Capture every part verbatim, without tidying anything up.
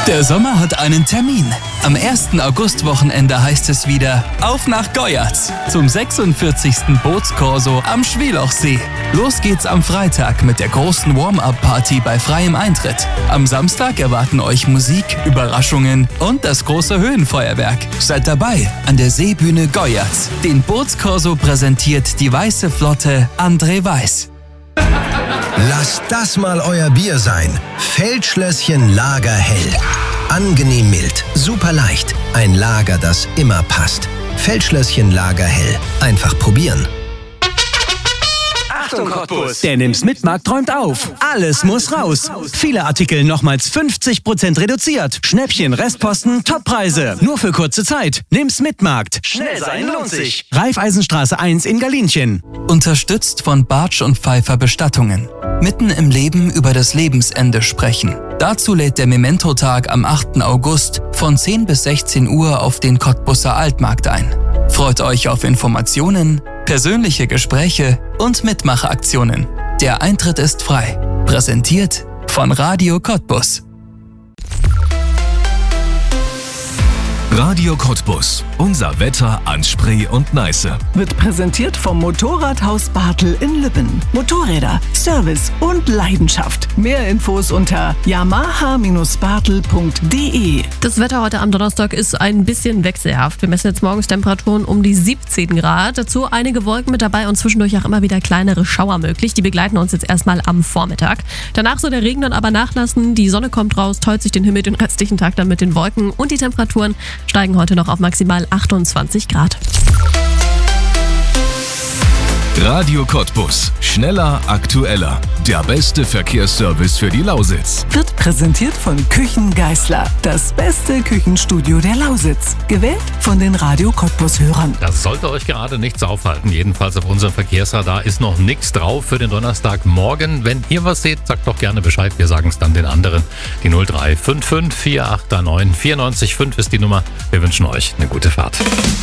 Der Sommer hat einen Termin. Am ersten August-Wochenende heißt es wieder auf nach Goyatz zum sechsundvierzigsten Bootskorso am Schwielochsee. Los geht's am Freitag mit der großen Warm-Up-Party bei freiem Eintritt. Am Samstag erwarten euch Musik, Überraschungen und das große Höhenfeuerwerk. Seid dabei an der Seebühne Goyatz. Den Bootskorso präsentiert die Weiße Flotte André Weiß. Lasst das mal euer Bier sein. Feldschlösschen Lager Hell. Angenehm mild, super leicht. Ein Lager, das immer passt. Feldschlösschen Lager Hell. Einfach probieren. Achtung Cottbus! Der Nimm's Mitmarkt träumt auf. Alles muss raus. Viele Artikel nochmals fünfzig Prozent reduziert. Schnäppchen, Restposten, Toppreise. Nur für kurze Zeit. Nimm's Mitmarkt. Schnell sein lohnt sich. Raiffeisenstraße eins in Galinchen. Unterstützt von Bartsch und Pfeiffer Bestattungen. Mitten im Leben über das Lebensende sprechen. Dazu lädt der Memento-Tag am achten August von zehn bis sechzehn Uhr auf den Cottbuser Altmarkt ein. Freut euch auf Informationen, persönliche Gespräche und Mitmachaktionen. Der Eintritt ist frei. Präsentiert von Radio Cottbus. Radio Cottbus. Unser Wetter an Spree und Neiße. Wird präsentiert vom Motorradhaus Bartel in Lübben. Motorräder, Service und Leidenschaft. Mehr Infos unter yamaha Bindestrich bartel punkt de. Das Wetter heute am Donnerstag ist ein bisschen wechselhaft. Wir messen jetzt morgens Temperaturen um die siebzehn Grad. Dazu einige Wolken mit dabei und zwischendurch auch immer wieder kleinere Schauer möglich. Die begleiten uns jetzt erstmal am Vormittag. Danach soll der Regen dann aber nachlassen. Die Sonne kommt raus, täut sich den Himmel den restlichen Tag dann mit den Wolken und die Temperaturen steigen heute noch auf maximal achtundzwanzig Grad. Radio Cottbus. Schneller, aktueller. Der beste Verkehrsservice für die Lausitz. Wird präsentiert von Küchen Geißler. Das beste Küchenstudio der Lausitz. Gewählt von den Radio Cottbus-Hörern. Das sollte euch gerade nichts aufhalten. Jedenfalls auf unserem Verkehrsradar ist noch nichts drauf für den Donnerstagmorgen. Wenn ihr was seht, sagt doch gerne Bescheid. Wir sagen es dann den anderen. Die null drei fünf fünf vier acht neun vier neun fünf ist die Nummer. Wir wünschen euch eine gute Fahrt.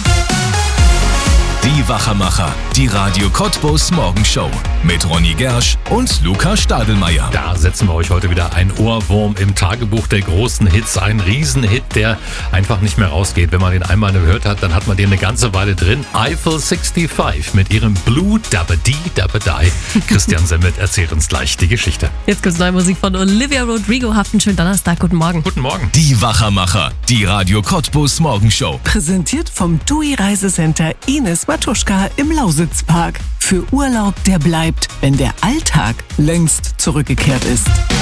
Die Wachermacher, die Radio Cottbus Morgenshow mit Ronny Gersch und Luca Stadelmeier. Da setzen wir euch heute wieder ein Ohrwurm im Tagebuch der großen Hits. Ein Riesenhit, der einfach nicht mehr rausgeht. Wenn man den einmal gehört hat, dann hat man den eine ganze Weile drin. Eiffel fünfundsiebzig mit ihrem Blue Dabba Dee Dabba Die. Christian Semmet erzählt uns gleich die Geschichte. Jetzt gibt's neue Musik von Olivia Rodrigo. Habt einen schönen Donnerstag. Guten Morgen. Guten Morgen. Die Wachermacher, die Radio Cottbus Morgenshow. Präsentiert vom T U I Reisecenter Ines Matuschka im Lausitzpark. Für Urlaub, der bleibt, wenn der Alltag längst zurückgekehrt ist.